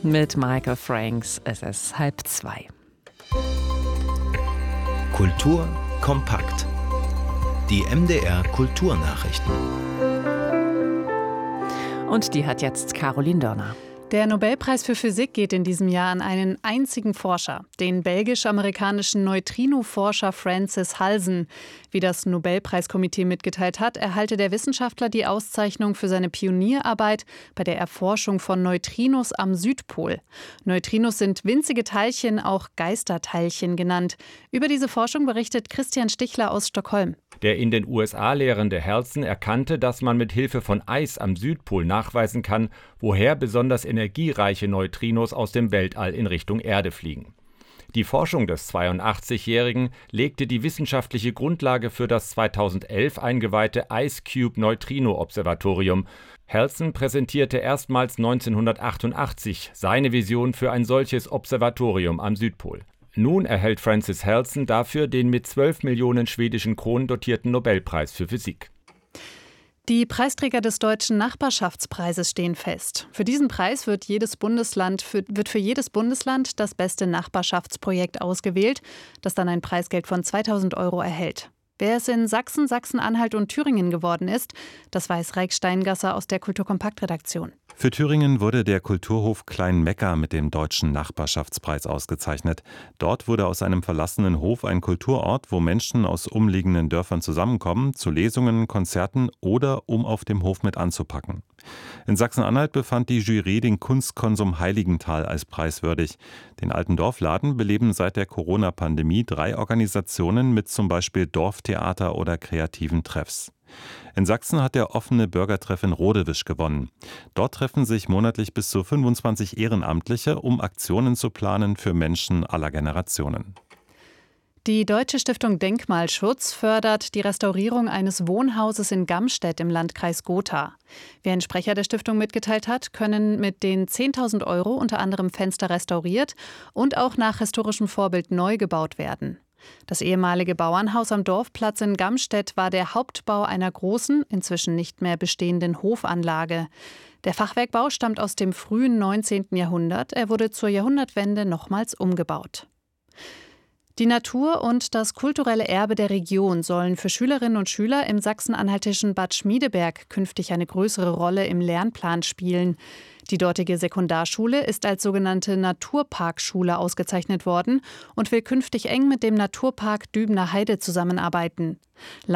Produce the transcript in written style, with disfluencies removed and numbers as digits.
mit Michael Franks. Es ist 1:30. Kultur kompakt. Die MDR Kulturnachrichten. Und die hat jetzt Caroline Dörner. Der Nobelpreis für Physik geht in diesem Jahr an einen einzigen Forscher, den belgisch-amerikanischen Neutrino-Forscher Francis Halsen. Wie das Nobelpreiskomitee mitgeteilt hat, erhalte der Wissenschaftler die Auszeichnung für seine Pionierarbeit bei der Erforschung von Neutrinos am Südpol. Neutrinos sind winzige Teilchen, auch Geisterteilchen genannt. Über diese Forschung berichtet Christian Stichler aus Stockholm. Der in den USA lehrende Halsen erkannte, dass man mit Hilfe von Eis am Südpol nachweisen kann, woher besonders energiereiche Neutrinos aus dem Weltall in Richtung Erde fliegen. Die Forschung des 82-Jährigen legte die wissenschaftliche Grundlage für das 2011 eingeweihte IceCube-Neutrino-Observatorium. Halsen präsentierte erstmals 1988 seine Vision für ein solches Observatorium am Südpol. Nun erhält Francis Halsen dafür den mit 12 Millionen schwedischen Kronen dotierten Nobelpreis für Physik. Die Preisträger des Deutschen Nachbarschaftspreises stehen fest. Für diesen Preis wird für jedes Bundesland das beste Nachbarschaftsprojekt ausgewählt, das dann ein Preisgeld von 2.000 € erhält. Wer es in Sachsen, Sachsen-Anhalt und Thüringen geworden ist, das weiß Reik Steingasser aus der Kulturkompakt-Redaktion. Für Thüringen wurde der Kulturhof Kleinmekka mit dem Deutschen Nachbarschaftspreis ausgezeichnet. Dort wurde aus einem verlassenen Hof ein Kulturort, wo Menschen aus umliegenden Dörfern zusammenkommen, zu Lesungen, Konzerten oder um auf dem Hof mit anzupacken. In Sachsen-Anhalt befand die Jury den Kunstkonsum Heiligenthal als preiswürdig. Den alten Dorfladen beleben seit der Corona-Pandemie 3 Organisationen mit zum Beispiel Dorftheater oder kreativen Treffs. In Sachsen hat der offene Bürgertreff in Rodewisch gewonnen. Dort treffen sich monatlich bis zu 25 Ehrenamtliche, um Aktionen zu planen für Menschen aller Generationen. Die Deutsche Stiftung Denkmalschutz fördert die Restaurierung eines Wohnhauses in Gamstedt im Landkreis Gotha. Wie ein Sprecher der Stiftung mitgeteilt hat, können mit den 10.000 € unter anderem Fenster restauriert und auch nach historischem Vorbild neu gebaut werden. Das ehemalige Bauernhaus am Dorfplatz in Gamstedt war der Hauptbau einer großen, inzwischen nicht mehr bestehenden Hofanlage. Der Fachwerkbau stammt aus dem frühen 19. Jahrhundert. Er wurde zur Jahrhundertwende nochmals umgebaut. Die Natur und das kulturelle Erbe der Region sollen für Schülerinnen und Schüler im sachsen-anhaltischen Bad Schmiedeberg künftig eine größere Rolle im Lernplan spielen. Die dortige Sekundarschule ist als sogenannte Naturparkschule ausgezeichnet worden und will künftig eng mit dem Naturpark Dübener Heide zusammenarbeiten.